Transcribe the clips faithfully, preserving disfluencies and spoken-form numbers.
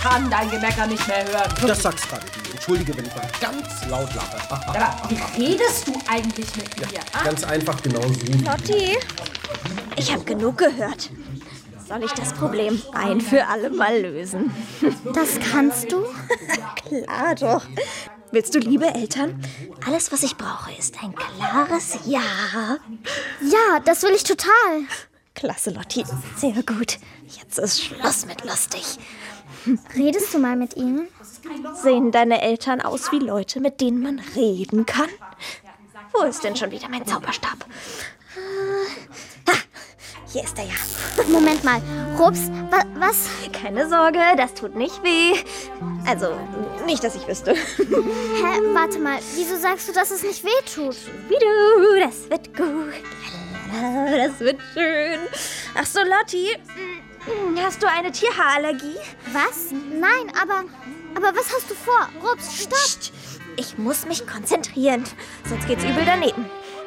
kann dein Gemecker nicht mehr hören. Das sagst gerade du. Entschuldige, wenn ich mal ganz laut lache. Aber wie redest du eigentlich mit mir? Ja, ganz einfach genau so. Lotti, ich habe genug gehört. Soll ich das Problem ein für alle Mal lösen? Das kannst du? Klar doch. Willst du, liebe Eltern? Alles, was ich brauche, ist ein klares Ja. Ja, das will ich total. Klasse, Lotti. Sehr gut. Jetzt ist Schluss mit lustig. Redest du mal mit ihnen? Sehen deine Eltern aus wie Leute, mit denen man reden kann? Wo ist denn schon wieder mein Zauberstab? Ah, hier ist er ja. Moment mal. Rups, wa was? Keine Sorge, das tut nicht weh. Also, nicht, dass ich wüsste. Hä, warte mal. Wieso sagst du, dass es nicht weh tut? Wie du, das wird gut. Das wird schön. Ach so, Lotti, hast du eine Tierhaarallergie? Was? Nein, aber... Aber was hast du vor? Rups, stopp! Psst. Ich muss mich konzentrieren, sonst geht's übel daneben.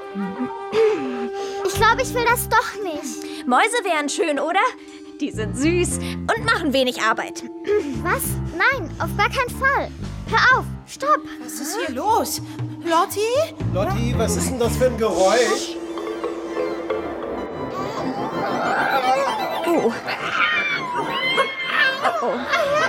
Ich glaube, ich will das doch nicht. Mäuse wären schön, oder? Die sind süß und machen wenig Arbeit. Was? Nein, auf gar keinen Fall. Hör auf, stopp. Was ist hier los? Lotti? Lotti, was ist denn das für ein Geräusch? Oh. Oh, oh.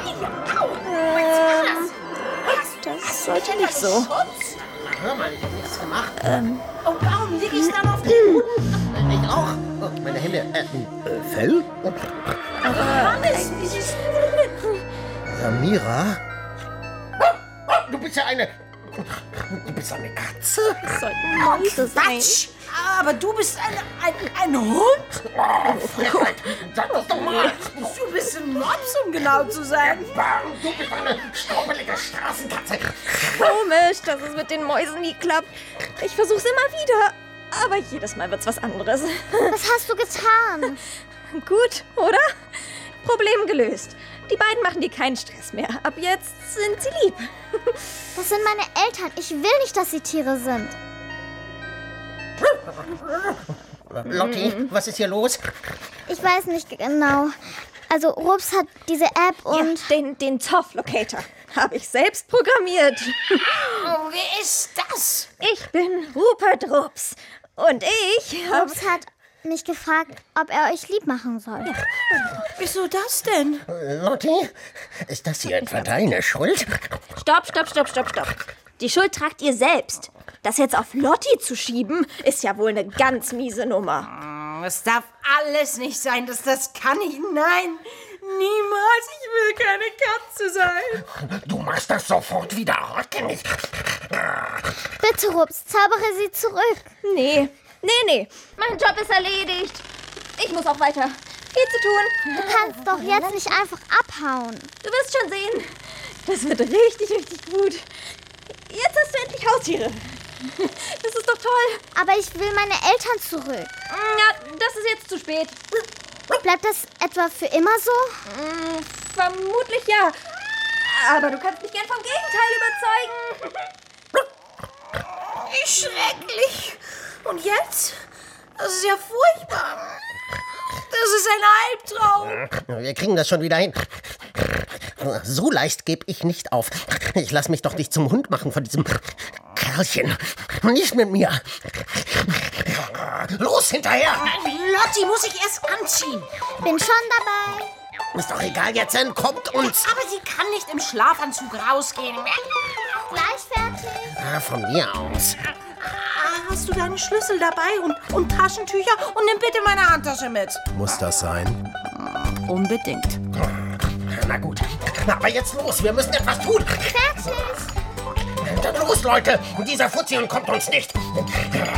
Ähm, das sollte nicht so. Hör mal, ich hab nichts gemacht. Ähm. Oh, warum liege ich dann auf dem Boden? Ich auch. Oh, meine Hände. Äh, äh, Fell? Hannes, wie siehst du denn? Samira? Du bist ja eine... Du bist eine Katze? Das sollten Mäuse sein. Quatsch! Aber du bist ein, ein, ein Hund? Oh, Frechheit. Sag das doch mal. Du bist ein Mops, um genau zu sein. Du bist eine straubelige Straßenkatze. Komisch, dass es mit den Mäusen nie klappt. Ich versuch's immer wieder, aber jedes Mal wird's was anderes. Was hast du getan? Gut, oder? Problem gelöst. Die beiden machen dir keinen Stress mehr. Ab jetzt sind sie lieb. Das sind meine Eltern. Ich will nicht, dass sie Tiere sind. Lotti, was ist hier los? Ich weiß nicht genau. Also Rups hat diese App und... Ja, den, den Zoff Locator habe ich selbst programmiert. Oh, wer ist das? Ich bin Rupert Rups. Und ich habe... Rups hat mich gefragt, ob er euch lieb machen soll. Wieso das denn? Lotti, ist das hier etwa deine Schuld? Stopp, stopp, stopp, stopp, stopp. Die Schuld tragt ihr selbst. Das jetzt auf Lotti zu schieben, ist ja wohl eine ganz miese Nummer. Das darf alles nicht sein. Das, das kann ich. Nein, niemals. Ich will keine Katze sein. Du machst das sofort wieder rückgängig. Bitte, Rups, zaubere sie zurück. Nee, nee, nee. Mein Job ist erledigt. Ich muss auch weiter. Viel zu tun. Du kannst doch jetzt nicht einfach abhauen. Du wirst schon sehen. Das wird richtig, richtig gut. Jetzt hast du endlich Haustiere. Das ist doch toll. Aber ich will meine Eltern zurück. Ja, das ist jetzt zu spät. Bleibt das etwa für immer so? Hm, vermutlich ja. Aber du kannst mich gern vom Gegenteil überzeugen. Wie schrecklich. Und jetzt? Das ist ja furchtbar. Das ist ein Albtraum. Wir kriegen das schon wieder hin. So leicht gebe ich nicht auf. Ich lass mich doch nicht zum Hund machen von diesem Kerlchen. Nicht mit mir. Los, hinterher! Lotti muss ich erst anziehen. Bin schon dabei. Ist doch egal, jetzt entkommt uns. Aber sie kann nicht im Schlafanzug rausgehen. Gleich fertig. Ah, von mir aus. Hast du deinen Schlüssel dabei und, und Taschentücher? Und nimm bitte meine Handtasche mit. Muss das sein? Unbedingt. Na gut, aber jetzt los, wir müssen etwas tun. Fertig. Dann los, Leute, dieser Fuzzi kommt uns nicht.